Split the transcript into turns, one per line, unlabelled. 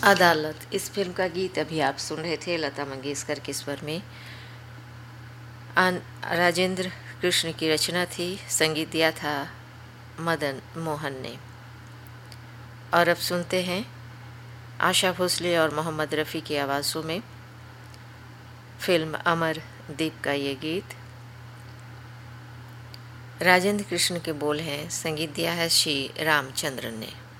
अदालत, इस फिल्म का गीत अभी आप सुन रहे थे लता मंगेशकर के स्वर में। राजेंद्र कृष्ण की रचना थी, संगीत दिया था मदन मोहन ने। और अब सुनते हैं आशा भोसले और मोहम्मद रफ़ी की आवाज़ों में फिल्म अमर दीप का ये गीत। राजेंद्र कृष्ण के बोल हैं, संगीत दिया है श्री रामचंद्रन ने।